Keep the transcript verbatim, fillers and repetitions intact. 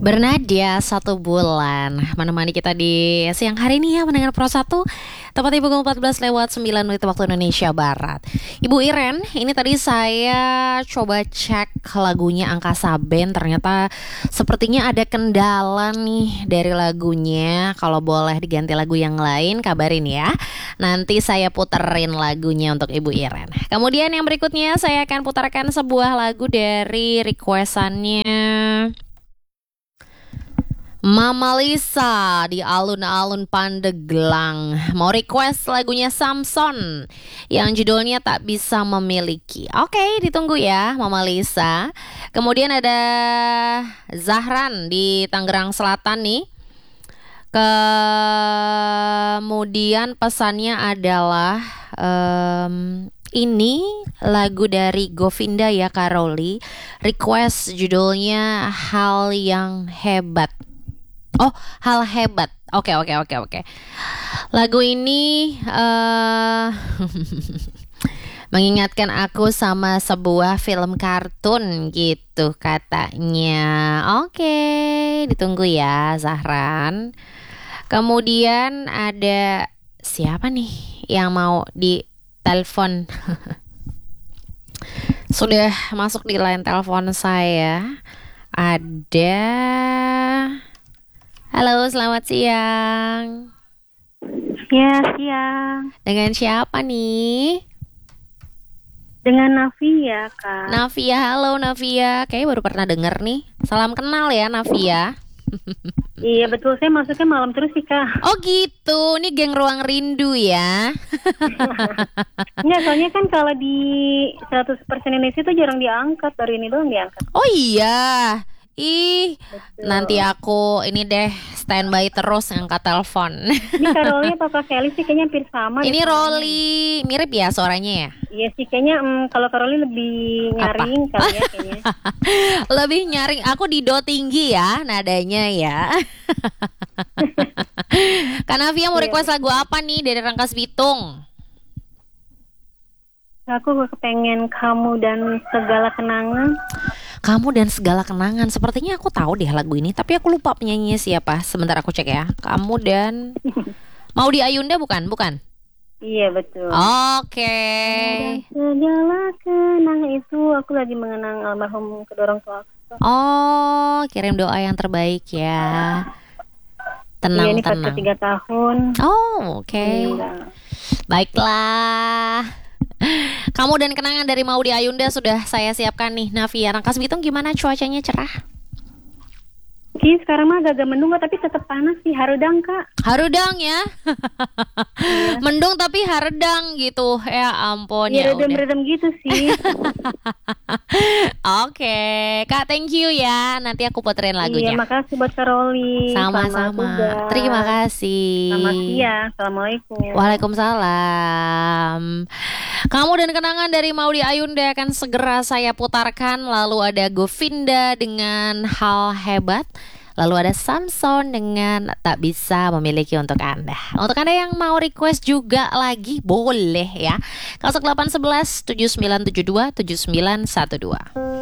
Bernadia satu bulan menemani kita di siang hari ini ya mendengar Pro satu tepat di pukul empat belas lewat sembilan menit waktu Indonesia Barat. Ibu Iren, ini tadi saya coba cek lagunya Angkasa Band, ternyata sepertinya ada kendala nih dari lagunya. Kalau boleh diganti lagu yang lain kabarin ya. Nanti saya puterin lagunya untuk Ibu Iren. Kemudian yang berikutnya saya akan putarkan sebuah lagu dari requestannya Mama Lisa di alun-alun Pandeglang. Mau request lagunya Samson yang judulnya Tak Bisa Memiliki. Oke, ditunggu ya Mama Lisa. Kemudian ada Zahran di Tangerang Selatan nih. Kemudian pesannya adalah um, ini lagu dari Govinda ya Karoli. Request judulnya Hal Yang Hebat. Oh, hal hebat. Oke, oke, oke, oke. Lagu ini uh, mengingatkan aku sama sebuah film kartun gitu katanya. Oke, ditunggu ya Zahran. Kemudian ada siapa nih yang mau ditelepon? Sudah masuk di line telepon saya. Ada. Halo, selamat siang. Ya, siang. Dengan siapa nih? Dengan Navia, Kak. Navia, halo Navia. Kayaknya baru pernah denger nih. Salam kenal ya Navia. Iya, betul. Saya masuknya malam terus sih, Kak. Oh gitu, ini geng Ruang Rindu ya. Enggak, soalnya kan kalau di seratus persen Indonesia itu jarang diangkat. Baru ini doang diangkat. Oh iya. Ih, Betul. nanti aku ini deh standby terus ngangkat telepon. Ini Kak Roli atau Kak Feli sih kayaknya hampir sama. Ini deh, Roli, mirip ya suaranya ya? Iya sih, kayaknya mm, kalau Kak Roli lebih nyaring kali ya kayaknya. Lebih nyaring, aku di do tinggi ya nadanya ya. Kak Navia mau request lagu apa nih dari Rangkas Bitung? Aku kepengen Kamu dan Segala Kenangan. Kamu dan Segala Kenangan. Sepertinya aku tahu deh lagu ini, tapi aku lupa penyanyinya siapa. Sebentar aku cek ya. Kamu dan Maudy Ayunda bukan? Bukan. Iya, betul. Oke. Segala kenangan itu aku lagi mengenang almarhum kedua orang tua aku. Oh, kirim doa yang terbaik ya. Tenang, iya, ini tenang. tiga tahun. Oh, oke. Okay. Iya. Baiklah. Kamu dan Kenangan dari Maudy Ayunda sudah saya siapkan nih. Navia, Rangkas Bitung gimana cuacanya, cerah? Oke, sekarang mah agak mendung tapi tetap panas sih, harudang Kak. Harudang ya. Iya. Mendung tapi haredang gitu. Ya ampun ya. Iya, redem-redem gitu sih. Oke, Kak, thank you ya. Nanti aku puterin lagunya. Iya, makasih buat Kak Roli. Sama-sama. Terima kasih. Selamat siang. Assalamualaikum. Waalaikumsalam. Kamu dan Kenangan dari Maudy Ayunda akan segera saya putarkan. Lalu ada Govinda dengan Hal Hebat. Lalu ada Samson dengan Tak Bisa Memiliki untuk Anda. Untuk Anda yang mau request juga lagi boleh ya. nol delapan satu satu tujuh sembilan tujuh dua tujuh sembilan satu dua.